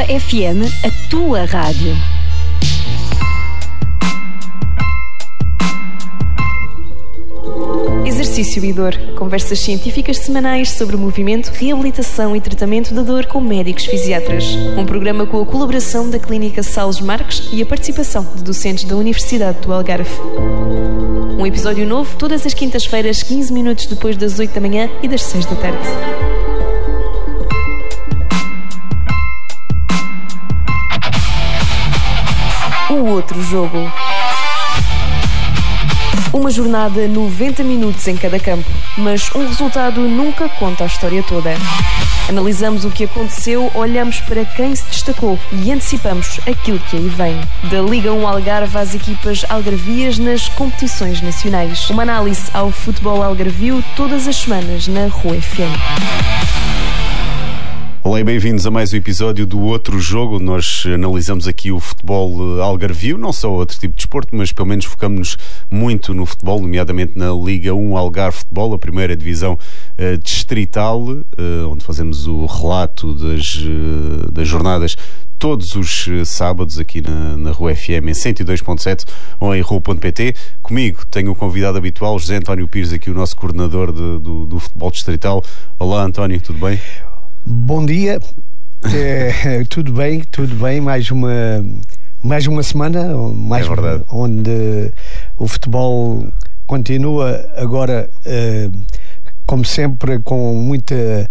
FM, a tua rádio. Exercício e dor. Conversas científicas semanais sobre movimento, reabilitação e tratamento da dor com médicos fisiatras. Um programa com a colaboração da Clínica Salles Marques e a participação de docentes da Universidade do Algarve. Um episódio novo todas as quintas-feiras, 15 minutos depois das 8 da manhã e das 6 da tarde. O outro jogo. Uma jornada, 90 minutos em cada campo, mas um resultado nunca conta a história toda. Analisamos o que aconteceu, olhamos para quem se destacou e antecipamos aquilo que aí vem. Da Liga 1 Algarve às equipas algarvias nas competições nacionais. Uma análise ao futebol algarvio todas as semanas na Rua FM. Olá e bem-vindos a mais um episódio do Outro Jogo. Nós analisamos aqui o futebol algarvio, não só outro tipo de desporto, mas pelo menos focamos-nos muito no futebol, nomeadamente na Liga 1 Algarve Futebol, a primeira divisão distrital, onde fazemos o relato das jornadas todos os sábados aqui na Rua FM em 102.7 ou em rua.pt. Comigo tenho o convidado habitual, José António Pires, aqui o nosso coordenador do futebol distrital. Olá António, tudo bem? Bom dia, tudo bem, mais uma semana, onde o futebol continua agora, como sempre, com muita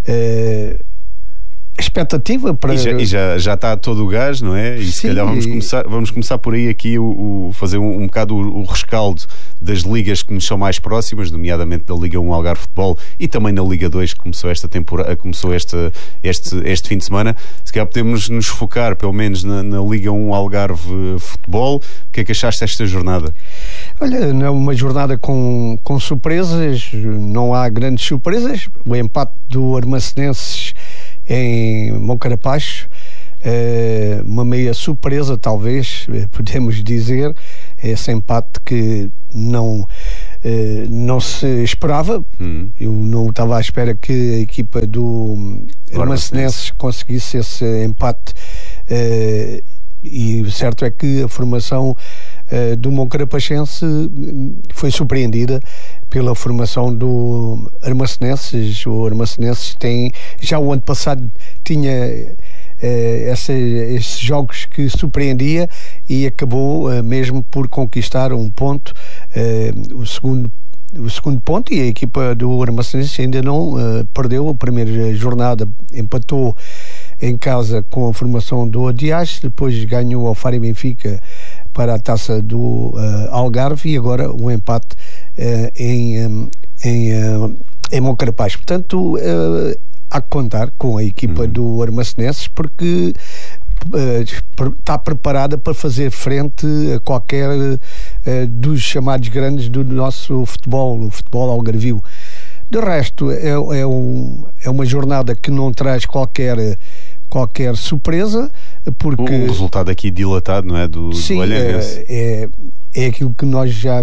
expectativa para... E já está todo o gás, não é? E se calhar vamos começar por aí aqui, fazer um bocado o rescaldo das ligas que nos são mais próximas, nomeadamente da Liga 1 Algarve Futebol e também na Liga 2, que começou esta temporada, este fim de semana. Se calhar podemos nos focar pelo menos na Liga 1 Algarve Futebol. O que é que achaste desta jornada? Olha, uma jornada com surpresas, não há grandes surpresas. O empate do Armacenenses em Moncarapaz, uma meia surpresa, talvez, podemos dizer, esse empate que não se esperava. Eu não estava à espera que a equipa do Armacenenses conseguisse esse empate, e o certo é que a formação do Moncarapachense foi surpreendida pela formação do Armacenenses. O Armacenenses já o ano passado tinha esses jogos que surpreendia e acabou mesmo por conquistar um ponto, o segundo ponto, e a equipa do Armacenenses ainda não perdeu a primeira jornada, empatou em casa com a formação do Odiache, depois ganhou ao Faro e Benfica para a taça do Algarve e agora um empate em Moncarapaz. Portanto, há que contar com a equipa do Armacenenses, porque está preparada para fazer frente a qualquer dos chamados grandes do nosso futebol, o futebol algarvio. De resto, é uma jornada que não traz qualquer surpresa, porque o resultado aqui dilatado, não é? Do Olhanense. É aquilo que nós já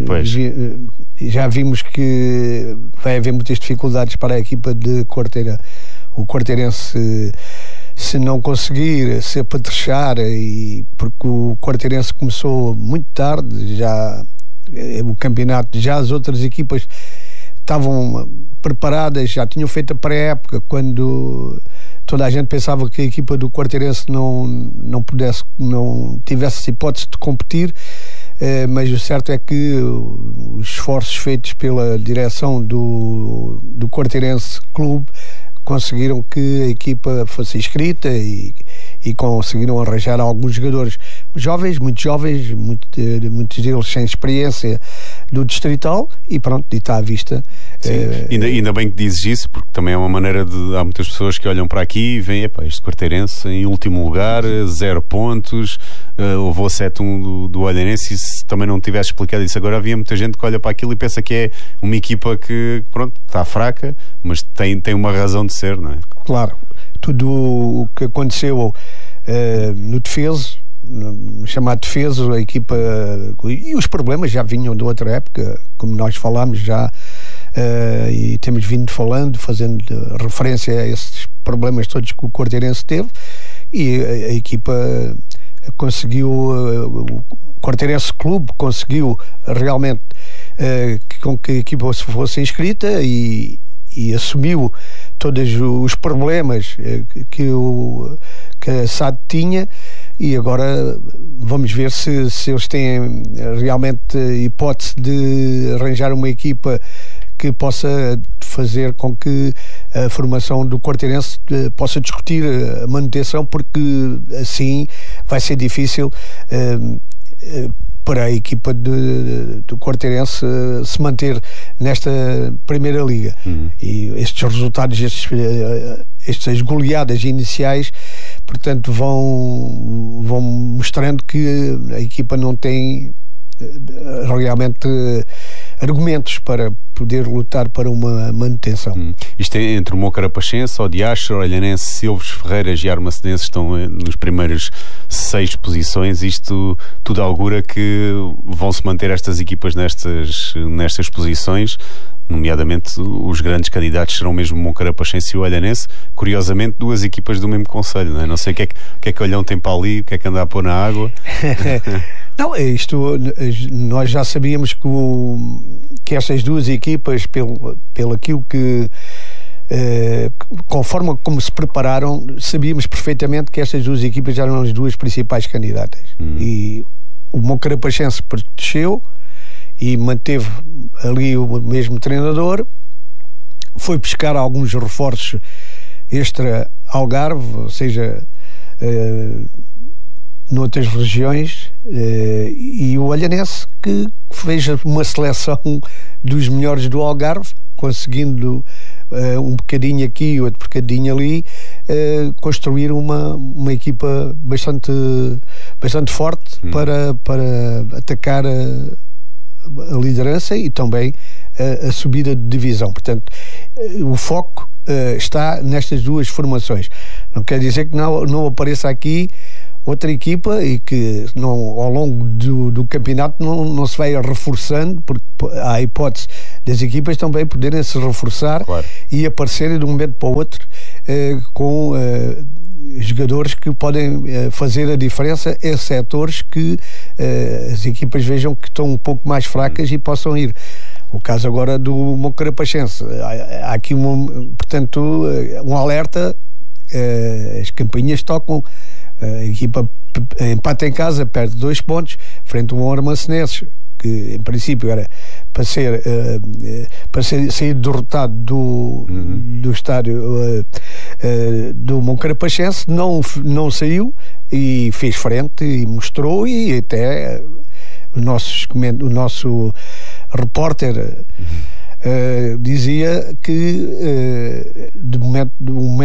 vimos que vai haver muitas dificuldades para a equipa de Quarteira. O Quarteirense, se não conseguir se apetrechar, porque o Quarteirense começou muito tarde, já o campeonato, já as outras equipas estavam preparadas, já tinham feito a pré-época, quando toda a gente pensava que a equipa do Quarteirense não tivesse hipótese de competir, mas o certo é que os esforços feitos pela direção do Quarteirense Clube conseguiram que a equipa fosse inscrita e conseguiram arranjar alguns jogadores jovens, muitos deles sem experiência do distrital, e pronto, e está à vista. Ainda bem que dizes isso, porque também é uma maneira de... Há muitas pessoas que olham para aqui e veem, este Quarteirense em último lugar, 0 pontos, levou 7-1 do Olhanense, e se também não tivesse explicado isso agora, havia muita gente que olha para aquilo e pensa que é uma equipa que, pronto, está fraca, mas tem uma razão de ser, não é? Claro, tudo o que aconteceu no defeso, no chamado defeso, a equipa, e os problemas já vinham de outra época, como nós falámos já, e temos vindo fazendo referência a esses problemas todos que o Quarteirense teve, e a equipa conseguiu, o Quarteirense Clube conseguiu realmente com que a equipa fosse inscrita e assumiu todos os problemas que a SAD tinha, e agora vamos ver se eles têm realmente hipótese de arranjar uma equipa que possa fazer com que a formação do Quarteirense possa discutir a manutenção, porque assim vai ser difícil para a equipa do Quarteirense se manter nesta Primeira Liga. E estes resultados, estas goleadas iniciais, portanto, vão mostrando que a equipa não tem realmente argumentos para poder lutar para uma manutenção. Isto é entre o Moncarapachense, Odiacha, Olhanense, Silves, Ferreiras e Armacenense, estão nos primeiros 6 posições. Isto tudo augura que vão se manter estas equipas nestas posições, nomeadamente os grandes candidatos serão mesmo o Moncarapachense e o Olhanense. Curiosamente, 2 equipas do mesmo concelho, não é? Não sei o que é que Olhão tem para ali, o que é que anda a pôr na água. Não, nós já sabíamos que estas 2 equipas, pelo aquilo que conforme como se prepararam, sabíamos perfeitamente que estas 2 equipas eram as 2 principais candidatas. E o Moncarapachense protegeu e manteve ali o mesmo treinador, foi buscar alguns reforços extra Algarve, ou seja, noutras regiões, e o Olhanense, que fez uma seleção dos melhores do Algarve, conseguindo um bocadinho aqui, outro bocadinho ali, construir uma equipa bastante forte para atacar a liderança e também a subida de divisão. Portanto, o foco está nestas 2 formações. Não quer dizer que não apareça aqui outra equipa e que ao longo do campeonato não se vai reforçando, porque há a hipótese das equipas também poderem se reforçar, claro, e aparecerem de um momento para o outro com jogadores que podem fazer a diferença em setores que as equipas vejam que estão um pouco mais fracas e possam ir. O caso agora do Moncarapachense, há aqui portanto, um alerta. As campainhas tocam. A equipa empata em casa, perde 2 pontos frente a um Armacenenses, que em princípio era para sair derrotado do estádio do Moncarapachense, não saiu e fez frente e mostrou, e até o nosso repórter dizia que de momento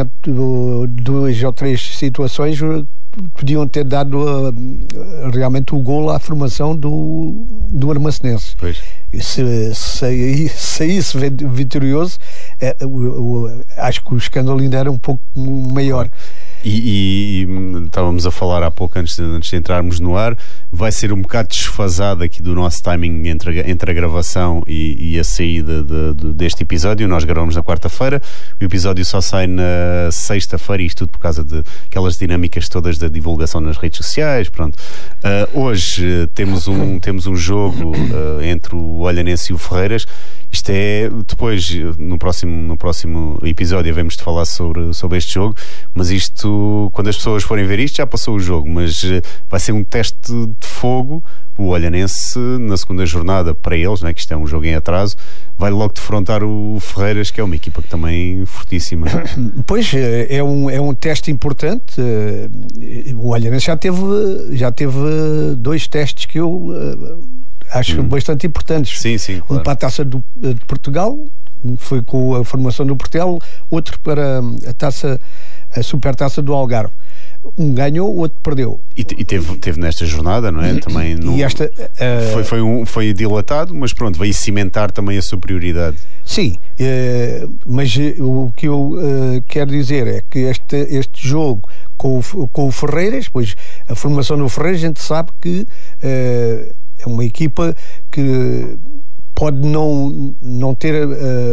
2 ou 3 situações podiam ter dado realmente o golo à formação do Armacenense. Se saísse vitorioso, acho que o escândalo ainda era um pouco maior. E estávamos a falar há pouco, antes de entrarmos no ar, vai ser um bocado desfasado aqui do nosso timing entre a gravação e a saída deste episódio. Nós gravamos na quarta-feira, o episódio só sai na sexta-feira, isto tudo por causa de aquelas dinâmicas todas da divulgação nas redes sociais. Pronto. Hoje temos um jogo entre o Olhanense e o Ferreiras. Isto é, depois no próximo episódio havemos de falar sobre este jogo, mas isto, quando as pessoas forem ver isto, já passou o jogo, mas vai ser um teste de fogo. O Olhanense, na segunda jornada, para eles, né, que isto é um jogo em atraso, vai logo defrontar o Ferreiras, que é uma equipa que também é fortíssima. Pois, é um teste importante. O Olhanense já teve 2 testes que eu acho bastante importantes. Sim, claro. Um para a Taça de Portugal, foi com a formação do Portela, outro para a Supertaça do Algarve. Um ganhou, o outro perdeu. E teve nesta jornada, não é? Também e esta foi dilatado, mas pronto, veio cimentar também a superioridade. Sim, mas o que eu quero dizer é que este jogo com o Ferreiras, pois a formação do Ferreiras, a gente sabe que é uma equipa que pode não ter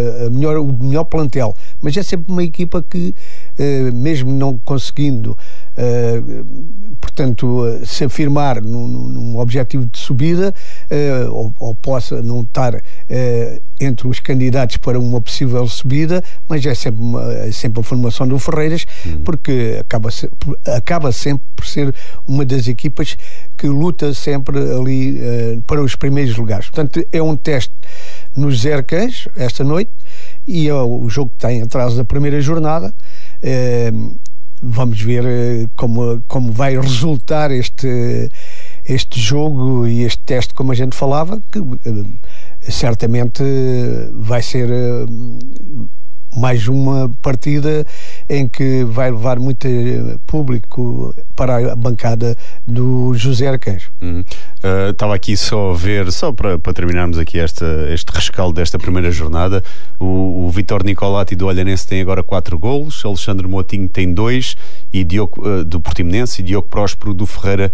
o melhor plantel, mas é sempre uma equipa que, mesmo não conseguindo portanto, se afirmar num objetivo de subida, ou possa não estar entre os candidatos para uma possível subida, mas é sempre a formação do Ferreiras, porque acaba sempre por ser uma das equipas que luta sempre ali para os primeiros lugares. Portanto, é um teste nos José Arcães esta noite, e é o jogo que tem atrás da primeira jornada. Vamos ver como vai resultar este jogo e este teste, como a gente falava, que certamente vai ser mais uma partida em que vai levar muito público para a bancada do José Arcães. Estava aqui só a ver, só para terminarmos aqui este rescaldo desta primeira jornada. O Vítor Nicolati do Olhanense tem agora 4 golos, Alexandre Motinho tem 2, e Diogo, do Portimonense, e Diogo Próspero do Ferreiras,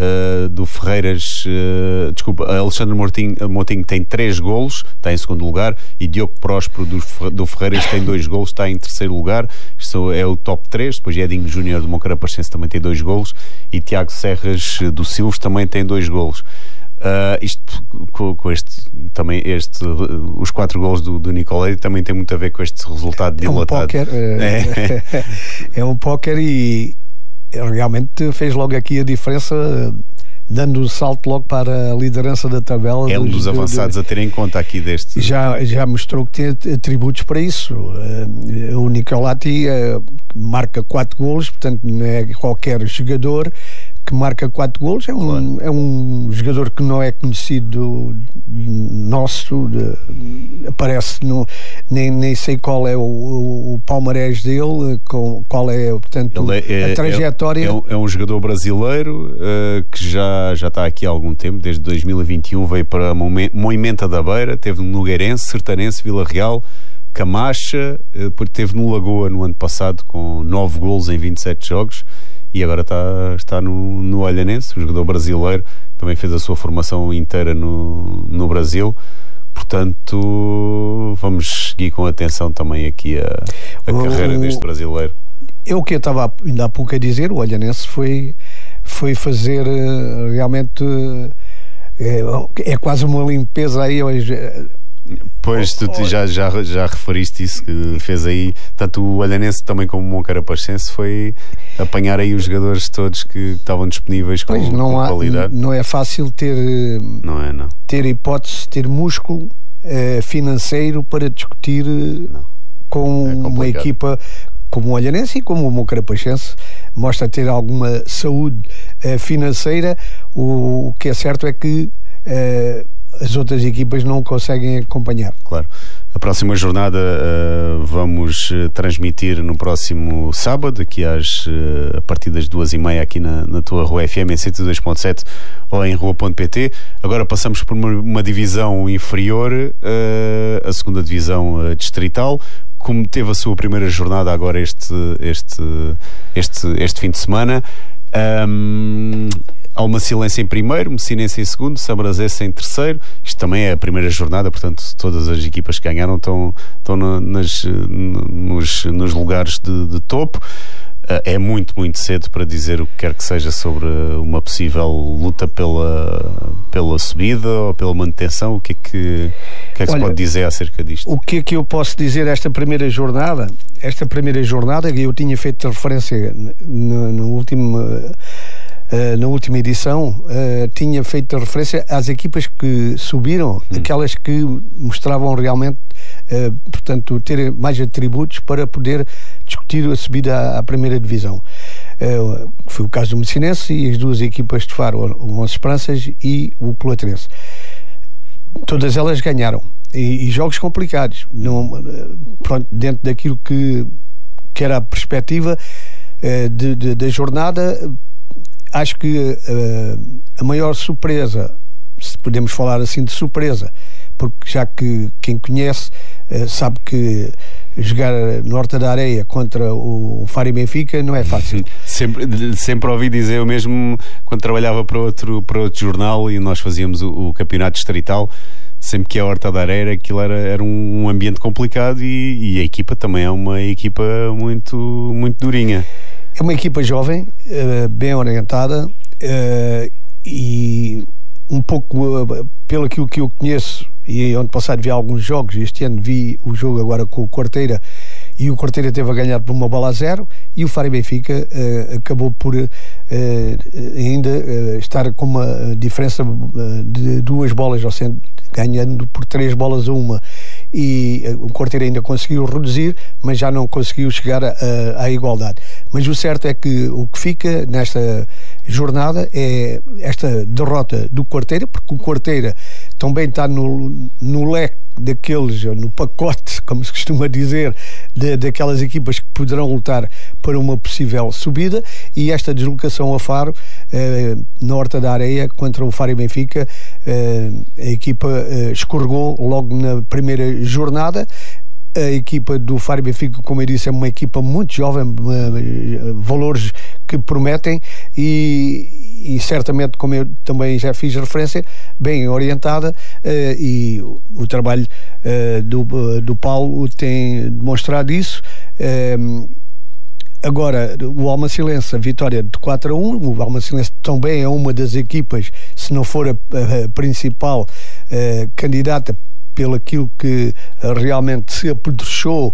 Alexandre Motinho tem 3 golos, está em segundo lugar, e Diogo Próspero do Ferreiras tem 2 golos, está em terceiro lugar. Isto é o top 3. Depois Edinho Júnior do Moncarapachense também tem 2 golos, e Tiago Serras do Silves também tem 2 golos. Isto com os 4 golos do Nicolai também tem muito a ver com este resultado dilatado. É um póquer, e realmente fez logo aqui a diferença, dando o salto logo para a liderança da tabela. É um dos avançados a ter em conta aqui deste. Já mostrou que tem atributos para isso. O Nicolati marca 4 golos, portanto não é qualquer jogador que marca 4 golos. É um jogador que não é conhecido nosso, aparece nem sei qual é o palmarés dele, qual é, portanto, a trajetória. É um jogador brasileiro que já está aqui há algum tempo, desde 2021 veio para Moimenta da Beira, teve no Nogueirense, Sertanense, Vila Real, Camacha, depois teve no Lagoa no ano passado com 9 golos em 27 jogos, e agora está no Olhanense, um jogador brasileiro que também fez a sua formação inteira no Brasil. Portanto, vamos seguir com atenção também aqui a carreira deste brasileiro. É o que eu estava ainda há pouco a dizer. O Olhanense foi fazer realmente é quase uma limpeza aí hoje. Pois, tu já referiste isso, que fez aí, tanto o Olhanense também como o Moncarapachense, foi apanhar aí os jogadores todos que estavam disponíveis com qualidade. Não é fácil ter hipótese, ter músculo financeiro para discutir com uma equipa como o Olhanense e como o Moncarapachense. Mostra ter alguma saúde financeira. O que é certo é que as outras equipas não conseguem acompanhar. Claro. A próxima jornada vamos transmitir no próximo sábado, aqui a partir das 2h30 aqui na tua Rua FM em 102.7 ou em rua.pt. Agora passamos por uma divisão inferior, a segunda divisão distrital, como teve a sua primeira jornada agora este fim de semana. Almacilense em primeiro, Messinense em segundo, Sambrazense em terceiro. Isto também é a primeira jornada, portanto todas as equipas que ganharam estão nos lugares de topo. É muito cedo para dizer o que quer que seja sobre uma possível luta pela subida ou pela manutenção. O que é que se pode dizer acerca disto? O que é que eu posso dizer desta primeira jornada? Esta primeira jornada, eu tinha feito referência na última edição, tinha feito referência às equipas que subiram, aquelas que mostravam realmente, portanto, ter mais atributos para poder discutir a subida à primeira divisão. Foi o caso do Messinense e as duas equipas de Faro, o Onze Esperanças e o Colatrese. Todas elas ganharam, e jogos complicados, dentro daquilo que era a perspectiva da jornada. Acho que a maior surpresa, se podemos falar assim de surpresa, porque já que quem conhece sabe que jogar no Horta da Areia contra o Faro e Benfica não é fácil. Sempre ouvi dizer, eu mesmo quando trabalhava para outro jornal e nós fazíamos o campeonato distrital, sempre que a Horta da Areia aquilo era um ambiente complicado, e a equipa também é uma equipa muito durinha. É uma equipa jovem, bem orientada, e um pouco pelo aquilo que eu conheço, e ano passado vi alguns jogos, este ano vi o jogo agora com o Quarteira, e o Quarteira teve a ganhar por 1-0, e o Faro Benfica acabou por ainda estar com uma diferença de 2 bolas ao centro, ganhando por 3-1, e o Quarteira ainda conseguiu reduzir, mas já não conseguiu chegar à igualdade. Mas o certo é que o que fica nesta jornada é esta derrota do Quarteira, porque o Quarteira também está no leque daqueles, no pacote, como se costuma dizer, daquelas equipas que poderão lutar para uma possível subida, e esta deslocação a Faro, na Horta da Areia, contra o Faro e Benfica, a equipa escorregou logo na primeira jornada. A equipa do Faro e Benfica, como eu disse, é uma equipa muito jovem, valores que prometem, e certamente, como eu também já fiz referência, bem orientada, e o trabalho do Paulo tem demonstrado isso. Agora, o Almacilense, a vitória de 4-1, o Almacilense também é uma das equipas, se não for a principal candidata, pelo aquilo que realmente se apedrechou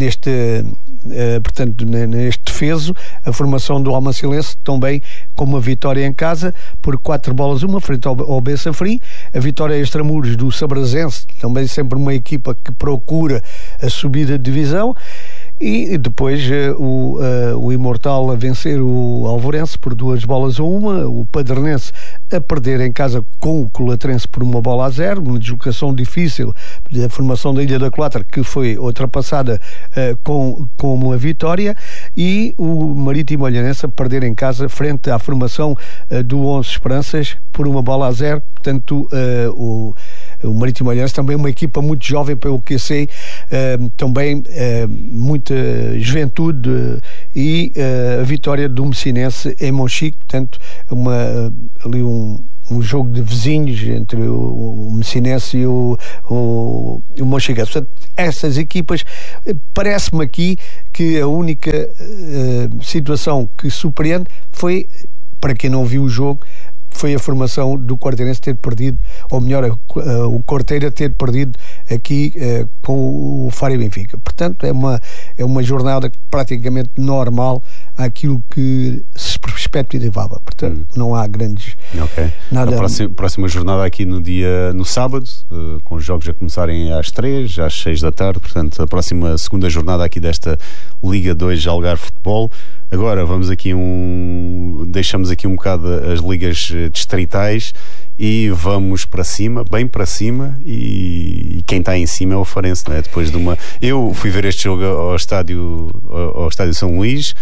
portanto, neste defeso, a formação do Almacilense também com uma vitória em casa por 4-1 frente ao Bessafrim. A vitória extramuros do Sabrazense, também sempre uma equipa que procura a subida de divisão. E depois o Imortal a vencer o Alvorense por 2-1, o Padernense a perder em casa com o Colatrense por 1-0, uma deslocação difícil da formação da Ilha da Colatra, que foi ultrapassada com uma vitória, e o Marítimo Olhanense a perder em casa frente à formação do 11 Esperanças por 1-0. Portanto, o Marítimo Olhanense também é uma equipa muito jovem, pelo que eu sei, também muita juventude, e a vitória do Messinense em Monchique. Portanto, ali um jogo de vizinhos entre o Messinense e o Monchique. Portanto, essas equipas, parece-me aqui que a única situação que surpreende foi, para quem não viu o jogo, foi a formação do Quarteirense ter perdido, ou melhor, o Quarteira ter perdido aqui com o Faro e Benfica. Portanto, é uma jornada praticamente normal àquilo que se perspectivava. Portanto, não há grandes... nada. A próxima jornada aqui no sábado, com os jogos a começarem às 3, às 6 da tarde. Portanto, a próxima segunda jornada aqui desta Liga 2 Algarve Futebol. Agora vamos aqui deixamos aqui um bocado as ligas distritais e vamos para cima, bem para cima, e quem está em cima é o Farense, não é? Depois de eu fui ver este jogo ao estádio São Luís.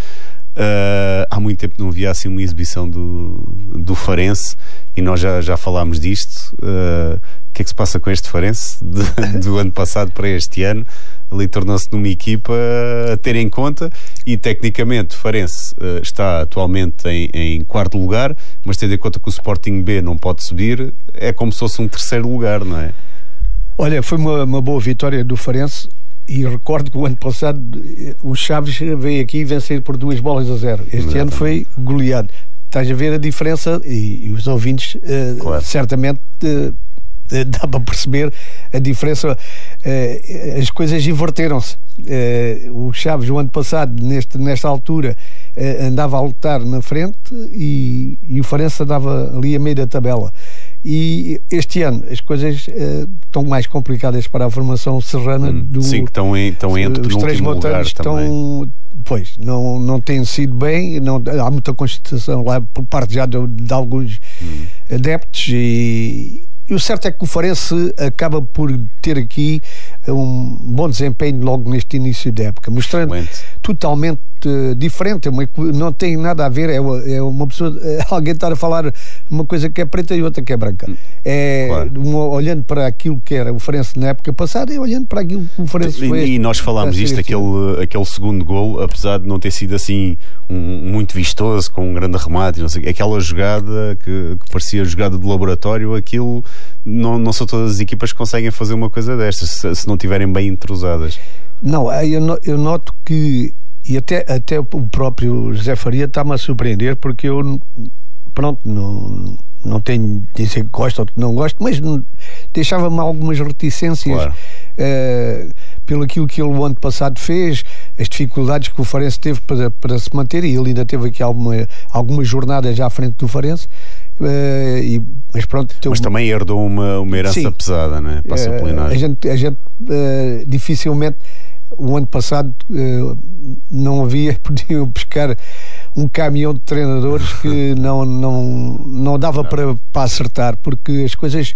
Há muito tempo não havia assim uma exibição do Farense, e nós já falámos disto. O que é que se passa com este Farense do ano passado para este ano? Ali tornou-se numa equipa a ter em conta, e tecnicamente o Farense está atualmente em 4º lugar, mas tendo em conta que o Sporting B não pode subir, é como se fosse um 3º lugar, não é? Olha, foi uma boa vitória do Farense, e recordo que o ano passado o Chaves veio aqui vencer por 2-0. Este ano foi goleado. Estás a ver a diferença, e os ouvintes claro, certamente dá para perceber a diferença. As coisas inverteram-se. O Chaves, o ano passado, nesta altura, andava a lutar na frente, e o Farense andava ali a meio da tabela. E este ano as coisas estão mais complicadas para a formação serrana. Sim, que estão entre os 3 montantes estão, pois, não tem sido bem, há muita constatação lá por parte já de alguns adeptos, e o certo é que o Farense acaba por ter aqui um bom desempenho logo neste início da época, mostrando totalmente diferente. Não tem nada a ver, é uma pessoa, alguém estar a falar uma coisa que é preta e outra que é branca. Claro. Olhando para aquilo que era o Farense na época passada, e olhando para aquilo que o Farense foi. E nós falámos disto, aquele segundo gol, apesar de não ter sido assim muito vistoso, com um grande remate, não sei, aquela jogada que parecia jogada de laboratório, aquilo não são todas as equipas que conseguem fazer uma coisa destas, se não estiverem bem entrosadas. Não, eu noto que, E até o próprio José Faria está-me a surpreender, porque eu, pronto, não tenho de dizer que gosto ou que não gosto, mas deixava-me algumas reticências, claro, pelo aquilo que ele o ano passado fez, as dificuldades que o Farense teve para se manter, e ele ainda teve aqui algumas jornadas já à frente do Farense. Mas pronto, mas também herdou uma herança, sim, pesada, né? Passa a plenário. A gente dificilmente, o ano passado não podia pescar um caminhão de treinadores que não dava para acertar, porque as coisas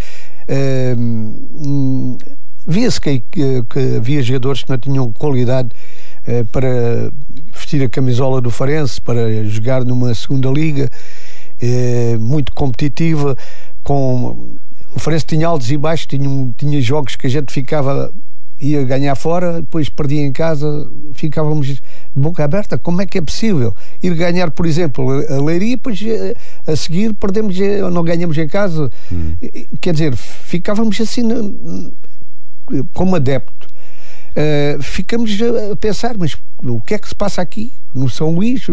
via-se que havia jogadores que não tinham qualidade para vestir a camisola do Farense, para jogar numa segunda liga muito competitiva. O Farense tinha altos e baixos, tinha jogos que a gente ia ganhar fora, depois perdia em casa, ficávamos de boca aberta. Como é que é possível ir ganhar, por exemplo, a Leiria, depois a seguir perdemos, não ganhamos em casa? Quer dizer, ficávamos assim como adepto. Ficamos a pensar, mas o que é que se passa aqui no São Luís?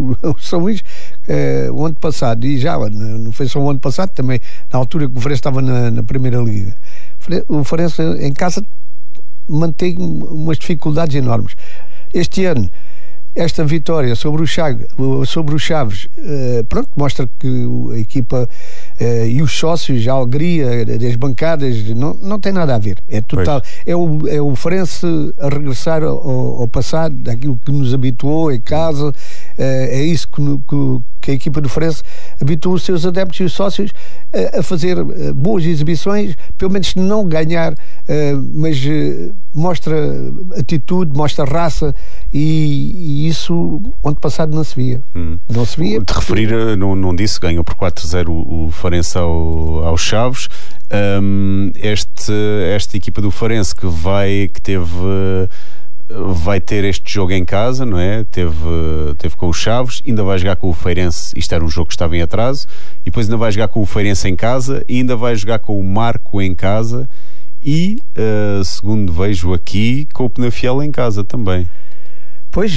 O ano passado, e já não foi só o ano passado, também na altura que o Farense estava na Primeira Liga, o Farense em casa mantém umas dificuldades enormes. Este ano, esta vitória sobre o Chaves, pronto, mostra que a equipa e os sócios, a alegria das bancadas, não tem nada a ver. É total. É o Farense a regressar ao passado, daquilo que nos habituou em casa. É isso que a equipa do Farense habituou os seus adeptos e os sócios a fazer boas exibições, pelo menos não ganhar, mas mostra atitude, mostra raça, e isso ano passado não se via. Não se via. De referir, não disse, ganhou por 4-0 o Farense ao Chaves. Esta equipa do Farense vai ter este jogo em casa, não é? Teve com o Chaves, ainda vai jogar com o Feirense. Isto era um jogo que estava em atraso, e depois ainda vai jogar com o Feirense em casa, e ainda vai jogar com o Marco em casa, e segundo vejo aqui, com o Penafiel em casa também. Pois,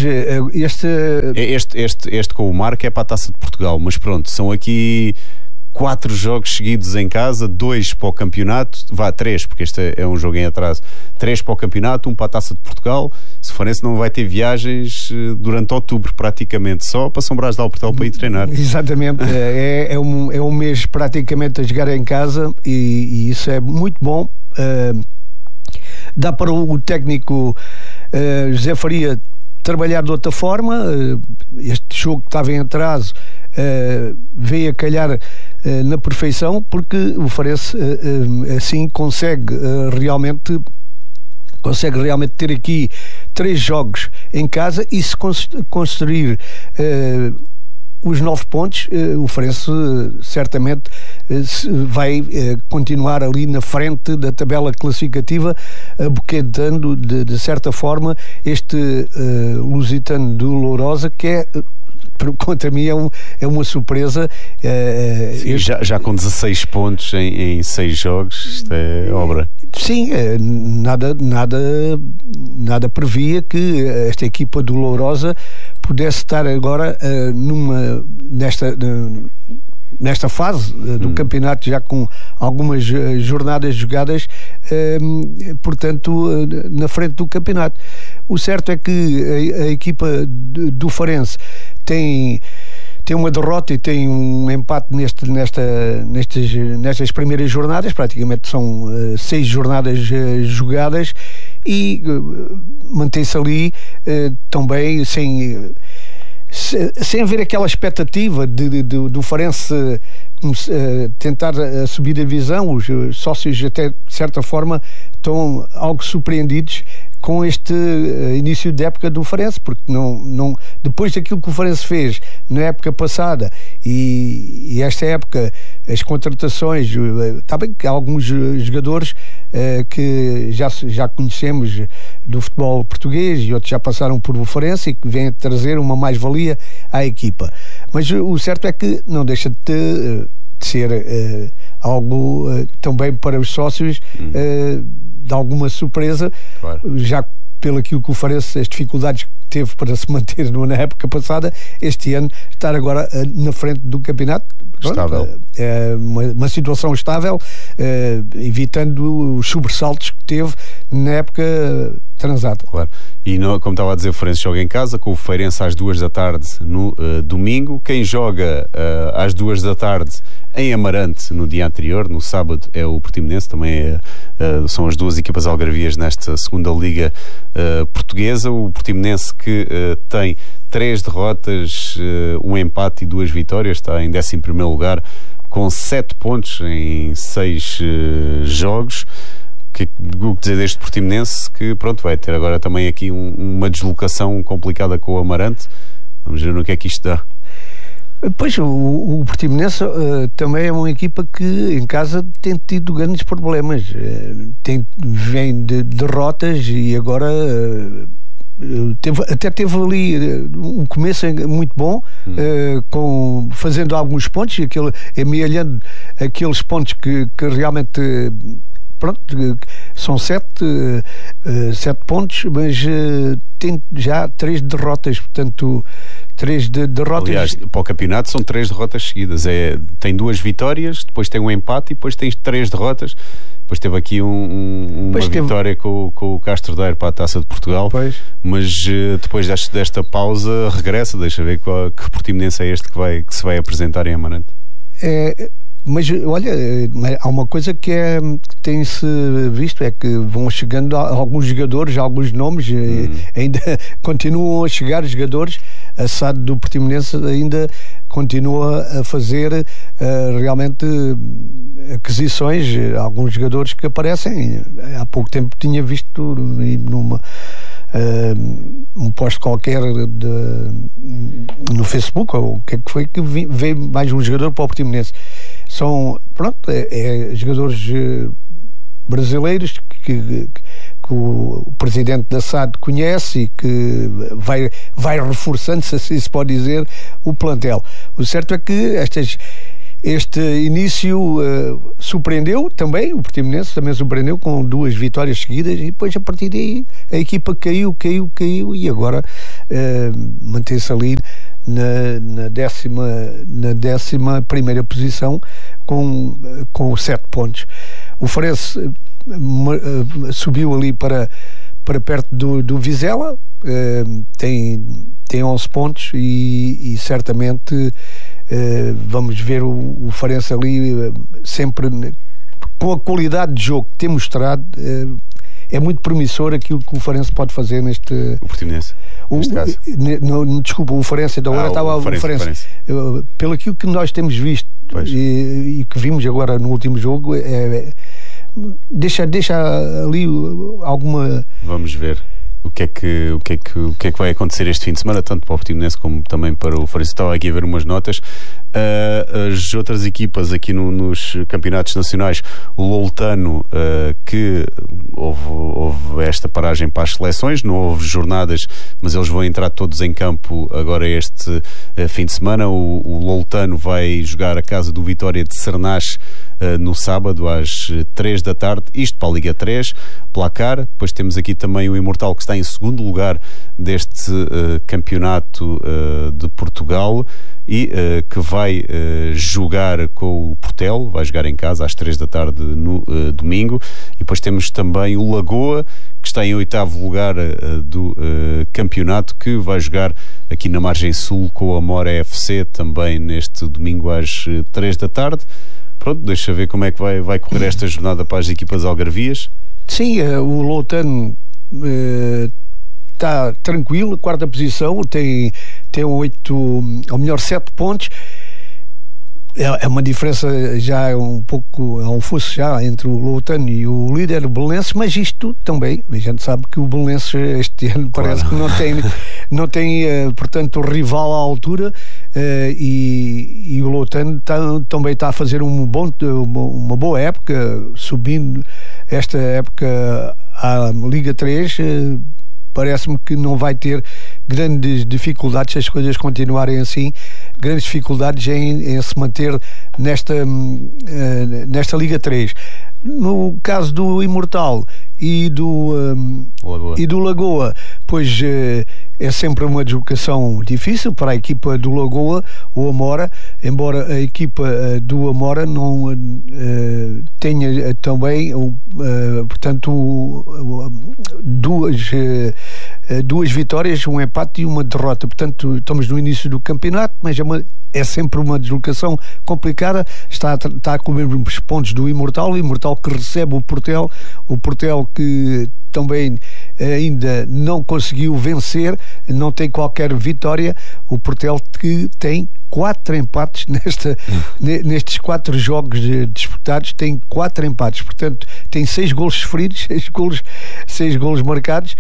este com o Marco é para a Taça de Portugal, mas pronto, são aqui 4 jogos seguidos em casa, 2 para o campeonato, 3, porque este é um jogo em atraso, 3 para o campeonato, 1 para a Taça de Portugal. Se o Farense não vai ter viagens durante outubro, praticamente, só para São Brás de Alportel para ir treinar. Exatamente, é um mês praticamente a jogar em casa, e isso é muito bom. Dá para o técnico José Faria trabalhar de outra forma. Este jogo que estava em atraso veio a calhar na perfeição, porque o Farense assim consegue realmente ter aqui 3 jogos em casa, e se construir os 9 pontos, o Farense certamente vai continuar ali na frente da tabela classificativa, aboquentando de certa forma este Lusitano do Lourosa, que é, contra mim, é uma surpresa. Sim, já com 16 pontos em 6 jogos, isto é obra. Sim, nada previa que esta equipa do Lourosa pudesse estar agora nesta fase do campeonato, já com algumas jornadas jogadas, portanto, na frente do campeonato. O certo é que a equipa do Farense tem uma derrota e tem um empate nestas primeiras jornadas. Praticamente são 6 jornadas jogadas, e mantém-se ali também sem haver aquela expectativa do Farense tentar subir a divisão. Os sócios, até de certa forma, estão algo surpreendidos com este início de época do Farense, porque não, depois daquilo que o Farense fez na época passada e esta época, as contratações, está bem que há alguns jogadores que já conhecemos do futebol português, e outros já passaram por o Farense e que vêm a trazer uma mais-valia à equipa, mas o certo é que não deixa de ser algo também para os sócios de alguma surpresa. Claro. Já pelo aquilo que o Farense, as dificuldades que teve para se manter na época passada, este ano estar agora na frente do campeonato. Estável. É uma situação estável, evitando os sobressaltos que teve na época transata. Claro. E como estava a dizer, o Farense joga em casa com o Feirense às 2 da tarde no domingo. Quem joga às 2 da tarde em Amarante no dia anterior, no sábado, é o Portimonense. Também são as duas equipas algarvias nesta segunda Liga Portuguesa. O Portimonense que tem 3 derrotas, um empate e 2 vitórias, está em 11º lugar com 7 pontos em 6 jogos. O que dizer deste Portimonense, que pronto, vai ter agora também aqui uma deslocação complicada com o Amarante. Vamos ver no que é que isto dá. Pois, o Portimonense também é uma equipa que em casa tem tido grandes problemas, vem de derrotas e agora teve ali um começo muito bom, fazendo alguns pontos, amealhando aqueles pontos que realmente pronto, são 7 pontos, mas tem já 3 derrotas, portanto 3 derrotas. Aliás, para o campeonato são 3 derrotas seguidas, tem 2 vitórias, depois tem um empate e depois tem 3 derrotas. Depois teve aqui uma vitória com o Castro Daire para a Taça de Portugal. Pois. Mas depois desta pausa regressa. Deixa ver que Portimonense é este que se vai apresentar em Amarante. Mas olha, há uma coisa que tem-se visto, é que vão chegando alguns jogadores, alguns nomes, ainda continuam a chegar jogadores. A SAD do Portimonense ainda continua a fazer realmente aquisições, alguns jogadores que aparecem. Há pouco tempo tinha visto numa um post qualquer no Facebook, ou o que é que foi, que veio mais um jogador para o Portimonense. São, pronto, jogadores brasileiros que o presidente da SAD conhece e que vai reforçando, se assim se pode dizer, o plantel. O certo é que este início surpreendeu também, o Portimonense também surpreendeu com 2 vitórias seguidas, e depois a partir daí a equipa caiu e agora mantém-se ali na 11ª posição com 7 pontos. O Farense subiu ali para perto do Vizela, tem 11 pontos e certamente vamos ver o Farense ali sempre com a qualidade de jogo que tem mostrado. É muito promissor aquilo que o Farense pode fazer neste... O Portimonense, neste caso. Desculpa, o Farense, então agora estava o Farense. Pelo aquilo que nós temos visto e que vimos agora no último jogo, deixa ali alguma... Vamos ver o que é que vai acontecer este fim de semana, tanto para o Portimonense como também para o Farense. Estava aqui a ver umas notas. As outras equipas aqui nos campeonatos nacionais, o Loutano, que houve esta paragem para as seleções, não houve jornadas, mas eles vão entrar todos em campo agora este fim de semana. O Loutano vai jogar a casa do Vitória de Sernás no sábado às 3 da tarde, isto para a Liga 3, placar. Depois temos aqui também o Imortal, que está em segundo lugar deste campeonato de Portugal e que vai jogar com o Portel, vai jogar em casa às 3 da tarde no domingo. E depois temos também o Lagoa, que está em 8º lugar do campeonato, que vai jogar aqui na margem sul com o Amora FC também neste domingo às 3 da tarde. Pronto, deixa ver como é que vai correr esta jornada para as equipas algarvias. Sim, o Loutano está tranquilo, 4ª posição, tem 7 pontos. É uma diferença já um pouco, é um fosso já entre o Loutano e o líder Belenenses, mas isto também, a gente sabe que o Belenenses este ano parece que não tem portanto, rival à altura, e o Loutano também está a fazer uma boa época, subindo esta época à Liga 3. Parece-me que não vai ter grandes dificuldades, se as coisas continuarem assim, grandes dificuldades em se manter nesta Liga 3. No caso do Imortal, e do Lagoa. Pois é sempre uma deslocação difícil para a equipa do Lagoa, o Amora, embora a equipa do Amora não tenha também, portanto, duas vitórias, um empate e uma derrota. Portanto, estamos no início do campeonato, mas é sempre uma deslocação complicada. Está a comer os pontos do Imortal, o Imortal que recebe o Portel que também ainda não conseguiu vencer, não tem qualquer vitória. O Portel que tem 4 empates nestes 4 jogos disputados, tem 4 empates, portanto tem 6 golos sofridos, 6 golos marcados,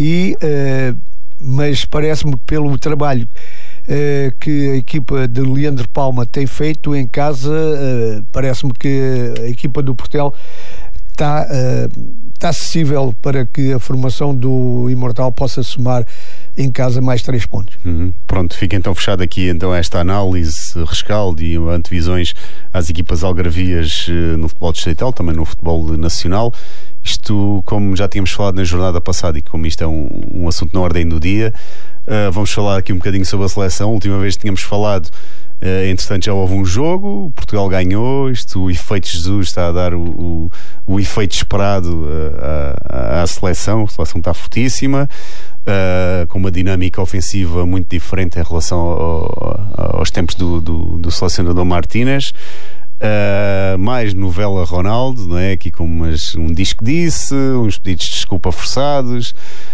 mas parece-me que pelo trabalho que a equipa de Leandro Palma tem feito em casa, parece-me que a equipa do Portel está acessível para que a formação do Imortal possa somar em casa mais 3 pontos. Pronto, fica então fechado aqui então esta análise, rescaldo e antevisões às equipas algarvias no futebol distrital, também no futebol nacional. Isto, como já tínhamos falado na jornada passada e como isto é um assunto na ordem do dia, vamos falar aqui um bocadinho sobre a seleção. A última vez que tínhamos falado, entretanto já houve um jogo, Portugal ganhou, o efeito Jesus está a dar o efeito esperado à seleção. A seleção está fortíssima, com uma dinâmica ofensiva muito diferente em relação aos tempos do selecionador Martínez. Mais novela Ronaldo, não é? Aqui com um disco disse, uns pedidos de desculpa forçados.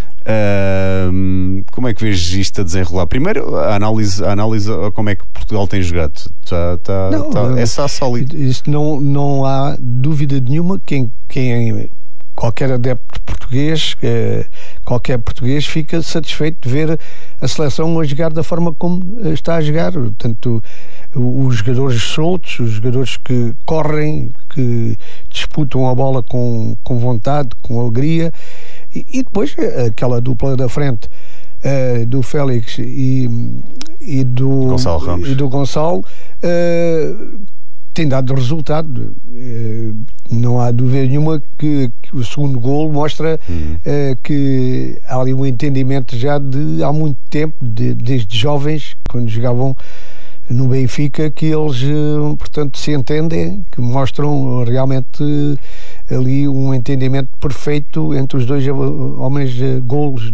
Como é que vês isto a desenrolar? Primeiro, a análise a como é que Portugal tem jogado. Está sólido. Isso não há dúvida nenhuma. Qualquer adepto português, qualquer português fica satisfeito de ver a seleção a jogar da forma como está a jogar. Portanto, os jogadores soltos, os jogadores que correm, que disputam a bola com vontade, com alegria, e depois aquela dupla da frente do Félix e do Gonçalo Ramos. E do Gonçalo tem dado resultado. Não há dúvida nenhuma que o segundo golo mostra que há ali um entendimento já há muito tempo, desde jovens, quando jogavam no Benfica, que eles, portanto, se entendem, que mostram realmente ali um entendimento perfeito entre os dois homens golos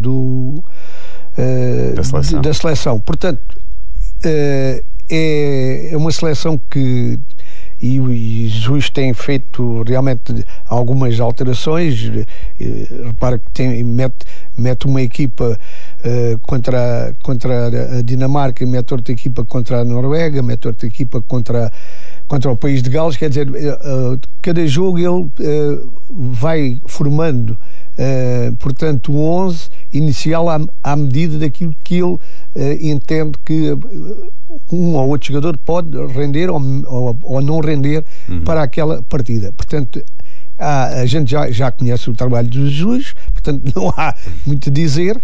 da seleção. Portanto, é uma seleção que e o Jesus tem feito realmente algumas alterações. Repara que mete uma equipa contra a Dinamarca, mete outra equipa contra a Noruega, mete outra equipa contra o país de Gales. Quer dizer, cada jogo ele vai formando portanto o 11 inicial à medida daquilo que ele entende que um ou outro jogador pode render ou não render para aquela partida. Portanto, a gente já conhece o trabalho do Jesus, portanto não há muito a dizer.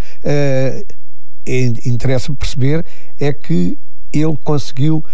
Interessa perceber é que ele conseguiu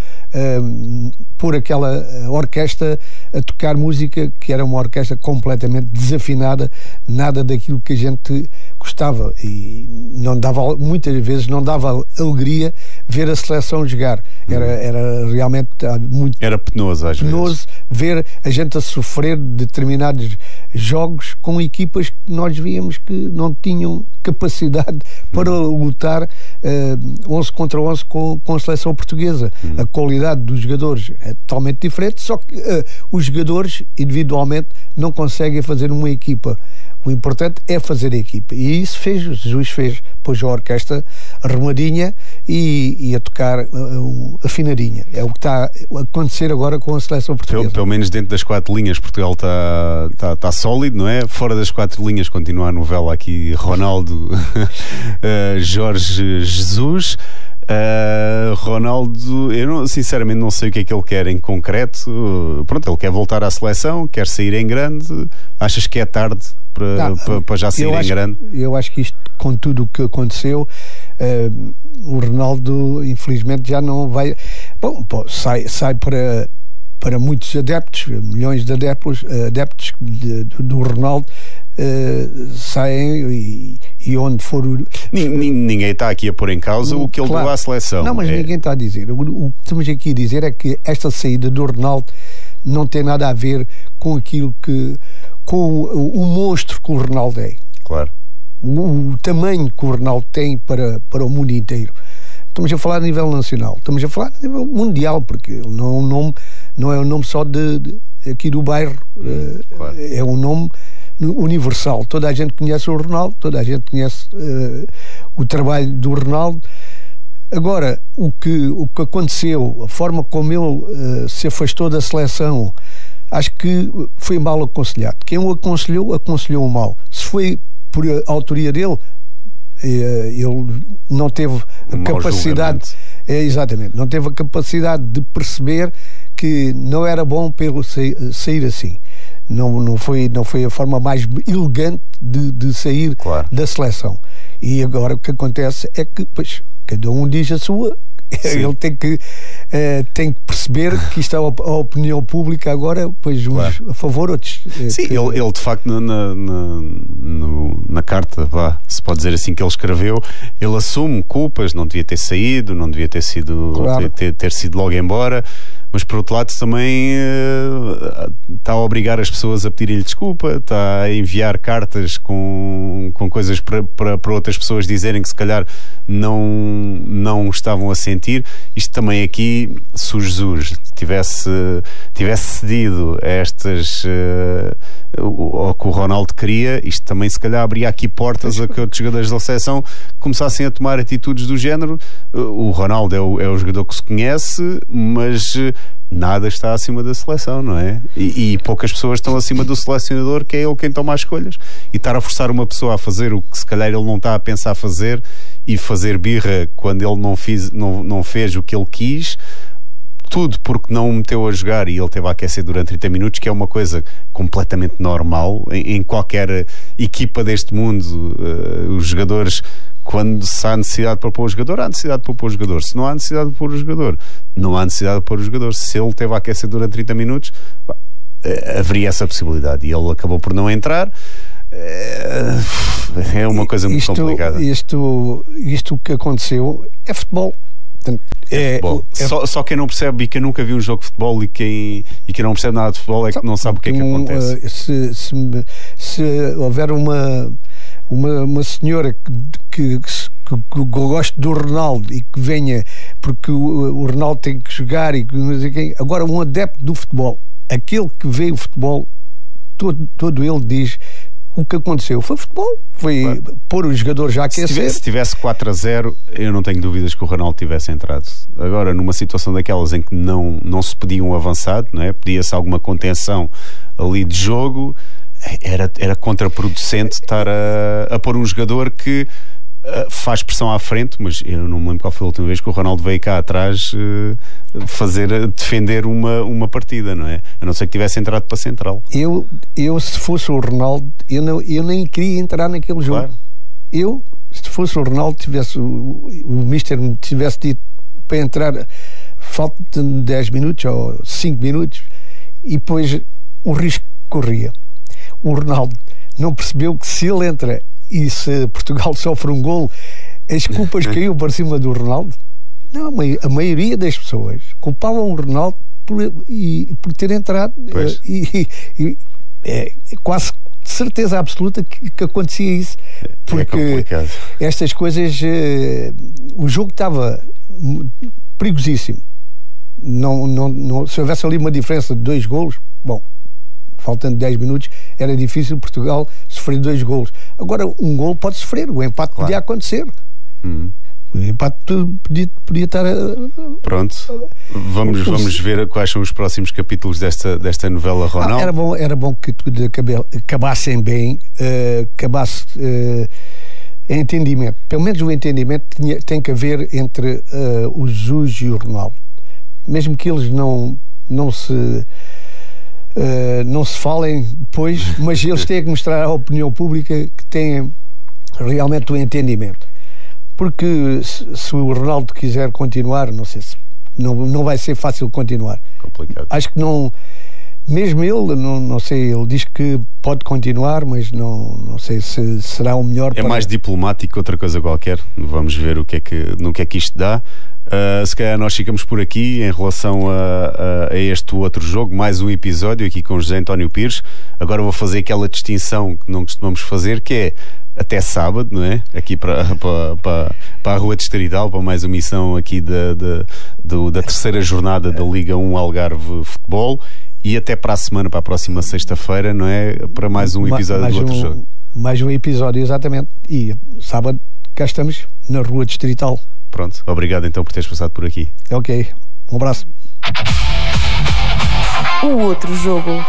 pôr aquela orquestra a tocar música que era uma orquestra completamente desafinada, nada daquilo que a gente gostava, e muitas vezes não dava alegria ver a seleção jogar. Era realmente muito penoso às vezes ver a gente a sofrer determinados jogos com equipas que nós víamos que não tinham capacidade para lutar 11 contra 11 com a seleção portuguesa. A qualidade dos jogadores é totalmente diferente, só que os jogadores individualmente não conseguem fazer uma equipa. O importante é fazer a equipa, e isso Jesus fez, pôs a orquestra arrumadinha e a tocar afinadinha. É o que está a acontecer agora com a seleção portuguesa. Pelo menos dentro das 4 linhas Portugal está sólido, não é? Fora das 4 linhas continua a novela aqui Ronaldo, Jorge Jesus. Ronaldo, eu sinceramente não sei o que é que ele quer em concreto. Pronto, ele quer voltar à seleção, quer sair em grande. Achas que é tarde para já sair em grande? Eu acho que isto, com tudo o que aconteceu, o Ronaldo infelizmente já não vai. Bom, sai para muitos adeptos, milhões de adeptos do Ronaldo, saem e onde for... Ninguém está aqui a pôr em causa o que ele deu à seleção. Não, mas ninguém está a dizer. O que estamos aqui a dizer é que esta saída do Ronaldo não tem nada a ver com aquilo que... com o monstro que o Ronaldo é. Claro. O tamanho que o Ronaldo tem para o mundo inteiro. Estamos a falar a nível nacional, estamos a falar a nível mundial, porque não é um nome só aqui do bairro, claro. É um nome universal. Toda a gente conhece o Ronaldo, toda a gente conhece o trabalho do Ronaldo. Agora, o que aconteceu, a forma como ele se afastou da seleção, acho que foi mal aconselhado. Quem o aconselhou mal. Se foi por autoria dele, ele não teve a capacidade, exatamente, não teve a capacidade de perceber que não era bom para ele sair assim. Não foi a forma mais elegante de sair, claro, da seleção. E agora o que acontece é que, pois, cada um diz a sua. Sim. Ele tem que perceber que isto é a opinião pública agora, pois uns, claro, a favor, outros... Sim, ele de facto na carta, se pode dizer assim, que ele escreveu, ele assume culpas, não devia ter saído, não devia ter sido, claro, ter sido logo embora, mas por outro lado também está a obrigar as pessoas a pedirem-lhe desculpa, está a enviar cartas com coisas para outras pessoas dizerem que se calhar não estavam a sentir. Isto também aqui, se o Jesus tivesse cedido a estas ao que o Ronaldo queria, isto também se calhar abria aqui portas a que outros jogadores da seleção começassem a tomar atitudes do género. O Ronaldo é o jogador que se conhece, mas nada está acima da seleção, não é? E poucas pessoas estão acima do selecionador, que é ele quem toma as escolhas. E estar a forçar uma pessoa a fazer o que se calhar ele não está a pensar fazer, e fazer birra quando ele não fez o que ele quis, tudo porque não o meteu a jogar e ele teve a aquecer durante 30 minutos, que é uma coisa completamente normal em qualquer equipa deste mundo. Os jogadores, quando se há necessidade para pôr o jogador, há necessidade para pôr o jogador. Se não há necessidade de pôr o jogador, não há necessidade de pôr o jogador. Se ele teve a aquecer durante 30 minutos, haveria essa possibilidade, e ele acabou por não entrar. É uma coisa muito complicada. Isto que aconteceu é futebol. Futebol. Só quem não percebe e quem nunca viu um jogo de futebol e quem não percebe nada de futebol é que não sabe o que é que acontece. Se houver uma senhora que goste do Ronaldo e que venha porque o Ronaldo tem que jogar, agora um adepto do futebol, aquele que vê o futebol, todo ele diz: o que aconteceu foi futebol, foi, claro, pôr o jogador já a aquecer. Se tivesse 4-0, eu não tenho dúvidas que o Ronaldo tivesse entrado. Agora, numa situação daquelas em que não se pedia um avançado, não é? Pedia-se alguma contenção ali de jogo, era contraproducente estar a pôr um jogador que faz pressão à frente, mas eu não me lembro qual foi a última vez que o Ronaldo veio cá atrás defender uma partida, não é? A não ser que tivesse entrado para a central. Eu se fosse o Ronaldo, eu nem queria entrar naquele jogo. Claro. Se fosse o Ronaldo, o Mister me tivesse dito para entrar, faltam 10 minutos ou 5 minutos, e depois o risco corria. O Ronaldo não percebeu que se ele entra e se Portugal sofre um golo, as culpas caíam para cima do Ronaldo. Não, a maioria das pessoas culpavam o Ronaldo por ter entrado, e é quase de certeza absoluta que acontecia isso, porque estas coisas, o jogo estava perigosíssimo. Se houvesse ali uma diferença de 2 golos, bom, faltando 10 minutos, era difícil Portugal sofrer 2 golos. Agora, um golo pode sofrer, o empate, claro, podia acontecer. O empate podia estar... Pronto. Vamos ver quais são os próximos capítulos desta novela, Ronaldo. Era bom que tudo acabassem bem, acabasse entendimento. Pelo menos o entendimento tem que haver entre o Jesus e o Ronaldo. Mesmo que eles não se falem depois, mas eles têm que mostrar à opinião pública que têm realmente o entendimento, porque se o Ronaldo quiser continuar, não sei se não vai ser fácil continuar. Complicado. Acho que Mesmo ele, não sei, ele diz que pode continuar, mas não sei se será o melhor. É mais diplomático que outra coisa qualquer. Vamos ver no que é que isto dá. Se calhar nós ficamos por aqui em relação a este outro jogo, mais um episódio aqui com José António Pires. Agora vou fazer aquela distinção que não costumamos fazer, que é até sábado, não é? Aqui para a Rua Distrital, para mais uma emissão aqui da terceira jornada da Liga 1 Algarve Futebol, e até para a semana, para a próxima sexta-feira, não é? Para mais um episódio do outro jogo. Mais um episódio, exatamente. E sábado cá estamos na Rua Distrital. Pronto, obrigado então por teres passado por aqui. Ok, um abraço. O outro jogo.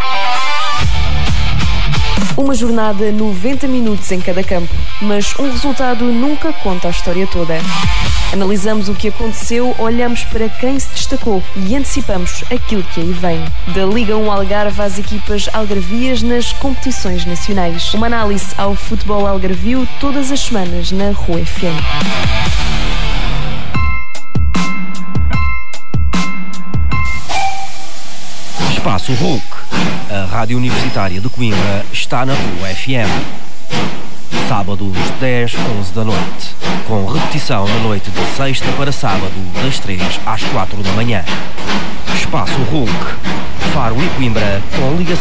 Uma jornada, 90 minutos em cada campo, mas um resultado nunca conta a história toda. Analisamos o que aconteceu, olhamos para quem se destacou e antecipamos aquilo que aí vem. Da Liga 1 Algarve às equipas algarvias nas competições nacionais. Uma análise ao futebol algarvio todas as semanas na Rua FM. Espaço Hulk. A Rádio Universitária de Coimbra está na Rua FM. Sábados 10, 11 da noite. Com repetição na noite de sexta para sábado, das 3 às 4 da manhã. Espaço Hulk. Faro e Coimbra com ligação